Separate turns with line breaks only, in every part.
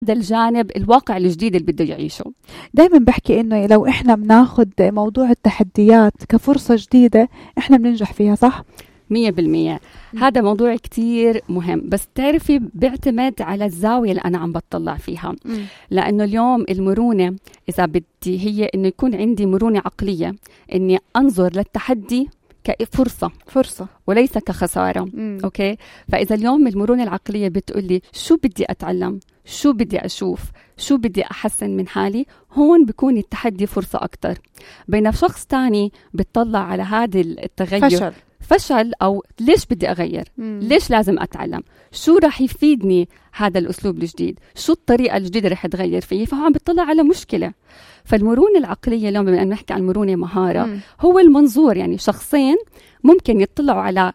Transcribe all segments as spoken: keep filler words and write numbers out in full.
هذا الجانب الواقع الجديد اللي بده يعيشه.
دايما بحكي إنه لو إحنا بناخد موضوع التحديات كفرصة جديدة إحنا بننجح فيها، صح؟
مية بالمية. هذا موضوع كتير مهم، بس تعرفي بيعتمد على الزاوية اللي أنا عم بطلع فيها. م. لأنه اليوم المرونة إذا بدي هي إنه يكون عندي مرونة عقلية، إني أنظر للتحدي كفرصة
فرصة
وليس كخسارة. م. أوكي، فإذا اليوم المرونة العقلية بتقولي شو بدي أتعلم، شو بدي أشوف، شو بدي أحسن من حالي، هون بيكون التحدي فرصة أكتر. بينما شخص تاني بتطلع على هذا التغير
فشل
فشل أو ليش بدي أغير، مم. ليش لازم أتعلم، شو رح يفيدني هذا الأسلوب الجديد، شو الطريقة الجديدة رح أتغير فيه، فهو عم بتطلع على مشكلة. فالمرونة العقلية اليوم بما أن نحكي عن مرونة مهارة، مم. هو المنظور، يعني شخصين ممكن يطلعوا على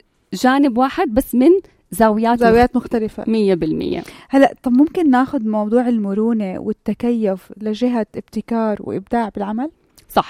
جانب واحد بس من زاويات
زاويات مختلفة.
مية بالمية.
هلأ طب ممكن ناخد موضوع المرونة والتكيف لجهة ابتكار وإبداع بالعمل؟
صح.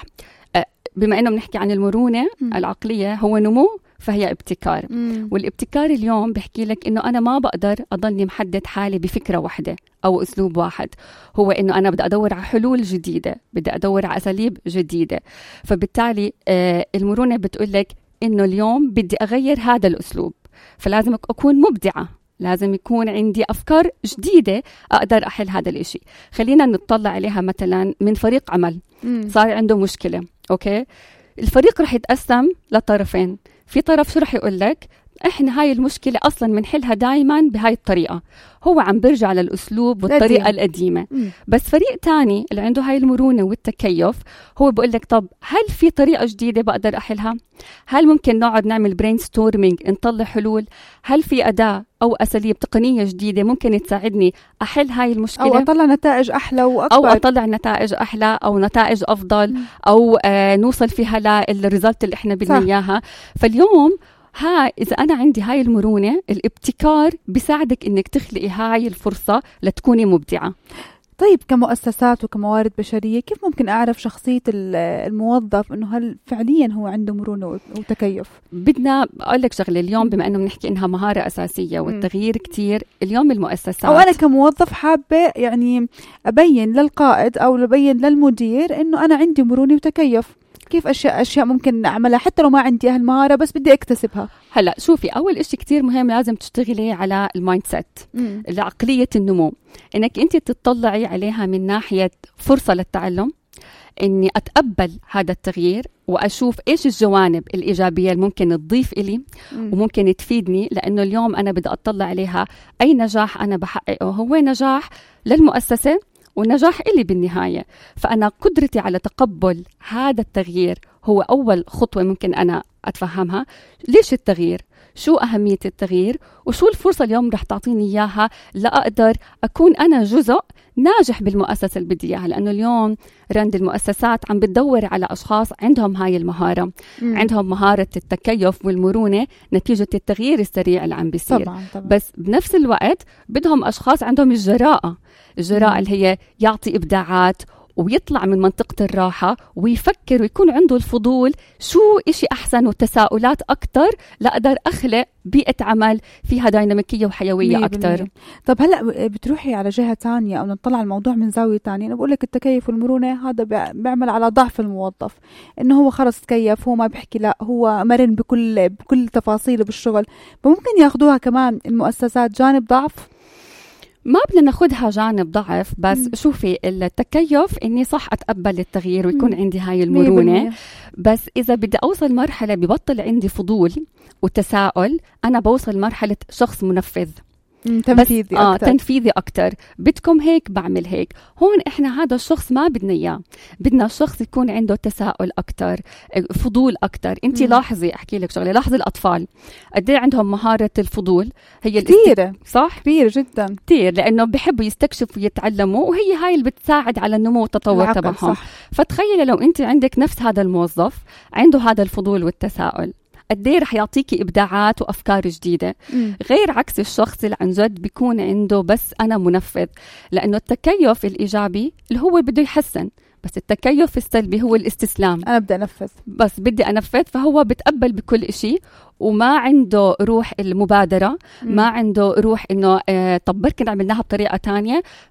بما أنه بنحكي عن المرونة م. العقلية هو نمو، فهي ابتكار. م. والابتكار اليوم بحكي لك إنه أنا ما بقدر أضلني محدد حالي بفكرة واحدة أو أسلوب واحد، هو إنه أنا بدي أدور على حلول جديدة، بدي أدور على أساليب جديدة. فبالتالي آه المرونة بتقول لك إنه اليوم بدي أغير هذا الأسلوب، فلازم أكون مبدعة، لازم يكون عندي أفكار جديدة أقدر أحل هذا الإشي. خلينا نطلع عليها مثلا من فريق عمل م. صار عنده مشكلة. أوكي، الفريق رح يتقسم لطرفين. في طرف شو رح يقول لك إحنا هاي المشكلة أصلا منحلها دايما بهاي الطريقة، هو عم برجع للأسلوب والطريقة القديمة. م. بس فريق تاني اللي عنده هاي المرونة والتكيف هو بقول لك طب هل في طريقة جديدة بقدر أحلها؟ هل ممكن نقعد نعمل brainstorming نطلع حلول؟ هل في أداة أو أساليب تقنية جديدة ممكن تساعدني أحل هاي المشكلة
أو أطلع نتائج أحلى وأكبر،
أو أطلع نتائج أحلى أو نتائج أفضل، م. أو آه نوصل فيها للريزلت اللي إحنا بدنا إياها. فاليوم ها إذا أنا عندي هاي المرونة، الابتكار بيساعدك إنك تخلقي هاي الفرصة لتكوني مبدعة.
طيب كمؤسسات وكموارد بشرية كيف ممكن أعرف شخصية الموظف إنه هل فعليا هو عنده مرونة وتكيف؟
بدنا أقول لك شغلة اليوم بما إنه بنحكي إنها مهارة أساسية والتغيير كتير اليوم المؤسسات،
أو أنا كموظف حابة يعني أبين للقائد أو أبين للمدير إنه أنا عندي مرونة وتكيف، كيف أشياء أشياء ممكن أعملها حتى لو ما عندي هالمهارة بس بدي أكتسبها؟
هلا شوفي، أول إشي كتير مهم لازم تشتغلي على المايند سيت، عقلية النمو، إنك أنت تطلعي عليها من ناحية فرصة للتعلم، إني أتقبل هذا التغيير وأشوف إيش الجوانب الإيجابية اللي ممكن تضيف إلي وممكن تفيدني. لأنه اليوم أنا بدي أطلع عليها أي نجاح أنا بحققه هو نجاح للمؤسسة والنجاح إلي بالنهاية. فأنا قدرتي على تقبل هذا التغيير هو أول خطوة ممكن أنا أتفهمها. ليش التغيير؟ شو أهمية التغيير؟ وشو الفرصة اليوم رح تعطيني إياها لأقدر أكون أنا جزء ناجح بالمؤسسة اللي بدي إياها؟ لأنه اليوم رند المؤسسات عم بتدور على أشخاص عندهم هاي المهارة، م. عندهم مهارة التكيف والمرونة نتيجة التغيير السريع اللي عم بيصير.
طبعاً طبعاً.
بس بنفس الوقت بدهم أشخاص عندهم الجراءة، الجراءة اللي هي يعطي إبداعات ويطلع من منطقة الراحة ويفكر ويكون عنده الفضول شو إشي أحسن وتساؤلات أكتر لأقدر أخلق بيئة عمل فيها ديناميكية وحيوية أكتر.
طب هلأ بتروحي على جهة تانية أو نطلع الموضوع من زاوية تانية، أنا بقول لك التكيف والمرونة هذا بيعمل على ضعف الموظف، إنه هو خلص تكيف، هو ما بيحكي لا، هو مرن بكل بكل تفاصيله بالشغل. فممكن ياخدوها كمان المؤسسات جانب ضعف؟
ما بدنا ناخدها جانب ضعف، بس م. شوفي التكيف إني صح أتقبل التغيير ويكون م. عندي هاي المرونة، بس إذا بدي أوصل مرحلة ببطل عندي فضول وتساؤل، أنا بوصل مرحلة شخص منفذ
تنفيذي
آه
أكتر.
تنفيذي أكتر، بدكم هيك بعمل هيك. هون إحنا هذا الشخص ما بدنا إياه، بدنا الشخص يكون عنده تساؤل أكتر، فضول أكتر. أنت لاحظي، أحكي لك شغلة، لاحظي الأطفال قد إيه عندهم مهارة الفضول، هي
كثيرة
الاست... صح
كثير جدا
كثير، لأنه بحبوا يستكشفوا ويتعلموا، وهي هاي اللي بتساعد على النمو والتطور تبعهم. فتخيلي لو أنت عندك نفس هذا الموظف عنده هذا الفضول والتساؤل، قد ايه رح يعطيكي ابداعات وافكار جديده، م. غير عكس الشخص اللي عن جد بيكون عنده بس انا منفذ. لانه التكيف الايجابي اللي هو بده يحسن، بس التكيف السلبي هو الاستسلام،
انا بدي انفذ،
بس بدي انفذ. فهو بتقبل بكل إشي وما عنده روح المبادرة، م. ما عنده روح إنه آه طب بركن عملناها بطريقة تانية.